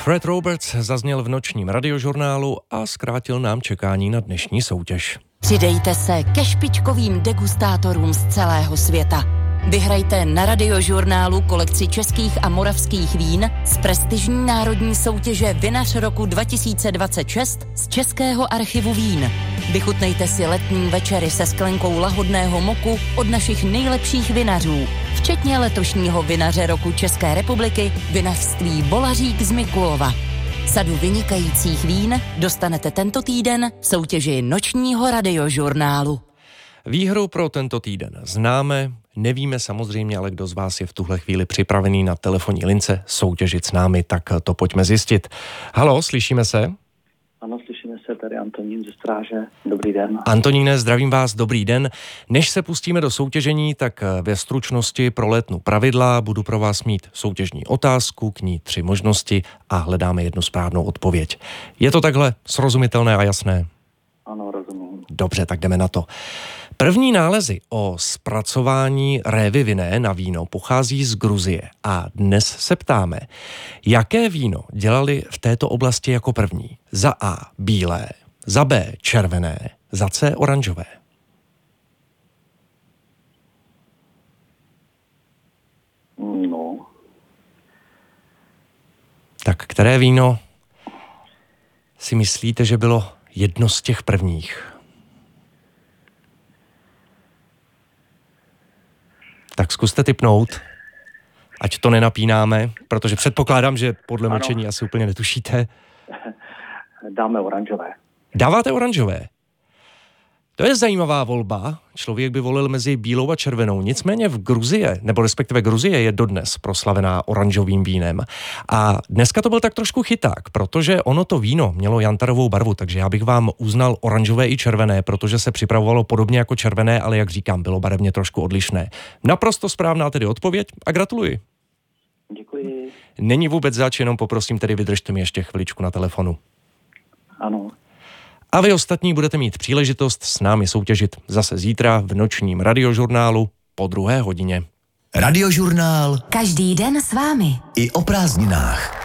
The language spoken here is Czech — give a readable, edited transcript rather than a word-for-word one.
Fred Roberts zazněl v nočním radiožurnálu a zkrátil nám čekání na dnešní soutěž. Přidejte se ke špičkovým degustátorům z celého světa. Vyhrajte na radiožurnálu kolekci českých a moravských vín z prestižní národní soutěže Vinař roku 2026 z Českého archivu vín. Vychutnejte si letní večery se sklenkou lahodného moku od našich nejlepších vinařů, včetně letošního vinaře roku České republiky, vinařství Volařík z Mikulova. Sadu vynikajících vín dostanete tento týden v soutěži nočního radiožurnálu. Výhru pro tento týden známe, nevíme samozřejmě, ale kdo z vás je v tuhle chvíli připravený na telefonní lince soutěžit s námi, tak to pojďme zjistit. Haló, slyšíme se? Ano, slyšíme se, tady Antonín ze Stráže. Dobrý den. Antoníne, zdravím vás, dobrý den. Než se pustíme do soutěžení, tak ve stručnosti prolétnu pravidla. Budu pro vás mít soutěžní otázku, k ní 3 možnosti a hledáme jednu správnou odpověď. Je to takhle srozumitelné a jasné? Ano, rozumím. Dobře, tak jdeme na to. První nálezy o zpracování révy vinné na víno pochází z Gruzie a dnes se ptáme, jaké víno dělali v této oblasti jako první? Za A bílé, za B červené, za C oranžové. No. Tak které víno si myslíte, že bylo jedno z těch prvních? Tak zkuste tipnout, ať to nenapínáme, protože předpokládám, že podle mlčení asi úplně netušíte. Dáme oranžové. Dáváte oranžové? To je zajímavá volba. Člověk by volil mezi bílou a červenou. Nicméně v Gruzie, nebo respektive Gruzie je dodnes proslavená oranžovým vínem. A dneska to byl tak trošku chyták, protože ono to víno mělo jantarovou barvu, takže já bych vám uznal oranžové i červené, protože se připravovalo podobně jako červené, ale jak říkám, bylo barevně trošku odlišné. Naprosto správná tedy odpověď a gratuluji. Děkuji. Není vůbec zač, jenom poprosím tedy vydržte mi ještě chviličku na telefonu. Ano. A vy ostatní budete mít příležitost s námi soutěžit zase zítra v nočním radiožurnálu po 2 hodině. Radiožurnál. Každý den s vámi. I o prázdninách.